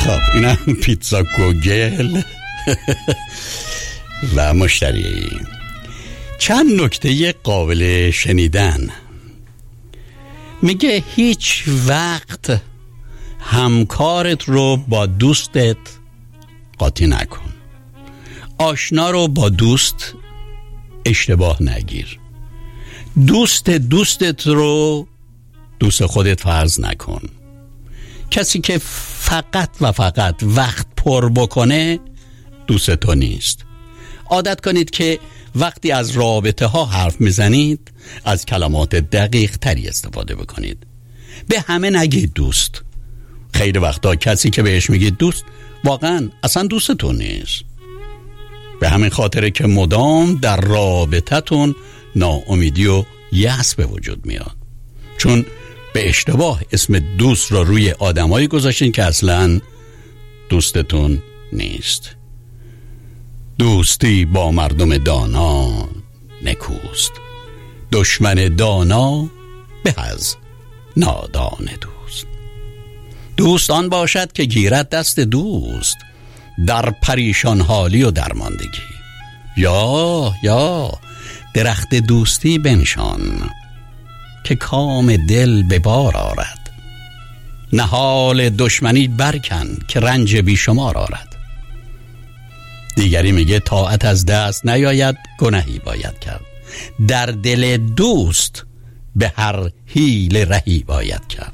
خب اینم پیتزا گوگل و مشتری. چند نکته قابل شنیدن. میگه هیچ وقت همکارت رو با دوستت قاطی نکن. آشنا رو با دوست اشتباه نگیر. دوستت رو دوست خودت فرض نکن. کسی که فقط و فقط وقت پر بکنه دوست تو نیست. عادت کنید که وقتی از رابطه ها حرف میزنید از کلمات دقیق تری استفاده بکنید. به همه نگید دوست. خیلی وقتا کسی که بهش میگید دوست واقعا اصلا دوستتون نیست. به همین خاطره که مدام در رابطتون ناامیدی و یأس به وجود میاد، چون به اشتباه اسم دوست را روی آدمایی گذاشتین که اصلا دوستتون نیست. دوستی با مردم دانا نکوست، دشمن دانا به از نادان دوست. دوست آن باشد که گیرد دست دوست در پریشان حالی و درماندگی. یا درخت دوستی بنشان که کام دل به بار آرد. نهال دشمنی برکن که رنج بیشمار آرد. دیگری میگه طاعت از دست نیاید گناهی باید کرد. در دل دوست به هر حیله رهی باید کرد.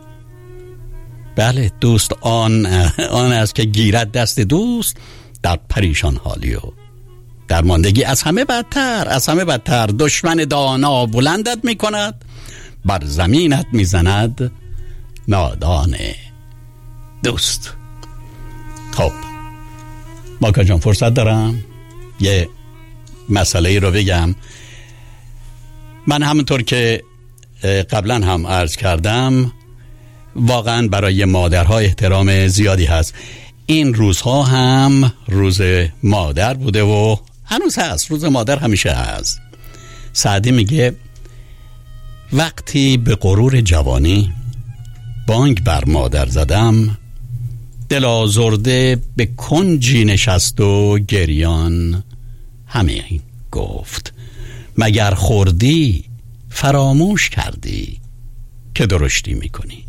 بله، دوست آن است که گیرد دست دوست در پریشان حالی و درماندگی. از همه بدتر دشمن دانا بلندت میکند، بر زمینت میزند نادان دوست. خب ماکا جان فرصت دارم یه مسئله رو بگم. من همونطور که قبلا هم عرض کردم واقعا برای مادرها احترام زیادی هست. این روزها هم روز مادر بوده و هنوز هست. روز مادر همیشه هست. سعدی میگه وقتی به غرور جوانی بانگ بر مادر زدم، دل آزرده به کنجی نشست و گریان همه گفت مگر خوردی فراموش کردی که درشتی میکنی.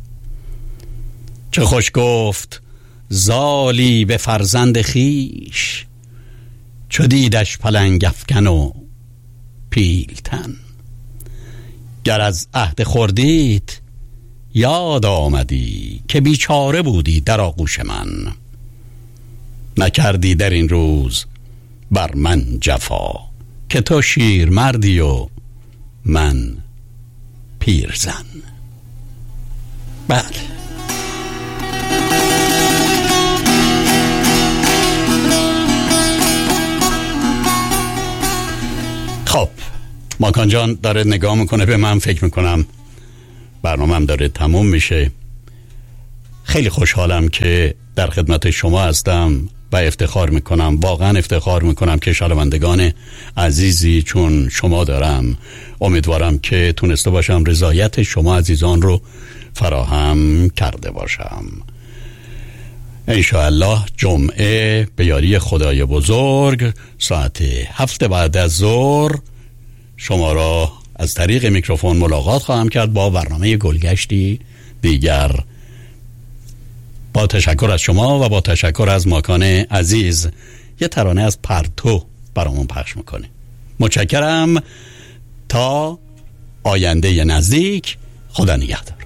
چه خوش گفت زالی به فرزند خیش، چو دیدش پلنگ افکن و پیلتن. گر از عهد خوردیت یاد آمدی که بیچاره بودی در آغوش من. نکردی در این روز بر من جفا، که تو شیر مردی و من پیرزن. بله خب ماکان جان داره نگاه میکنه به من. فکر میکنم برنامه‌ام داره تموم میشه. خیلی خوشحالم که در خدمت شما هستم و افتخار میکنم، واقعا افتخار میکنم که شنوندگان عزیزی چون شما دارم. امیدوارم که تونسته باشم رضایت شما عزیزان رو فراهم کرده باشم. انشاءالله جمعه به یاری خدای بزرگ ساعت 7 بعد از ظهر شما را از طریق میکروفون ملاقات خواهم کرد با برنامه گلگشتی دیگر. با تشکر از شما و با تشکر از ماکان عزیز یه ترانه از پرتو برامون پخش میکنه. متشکرم. تا آینده نزدیک، خدا نگهدار.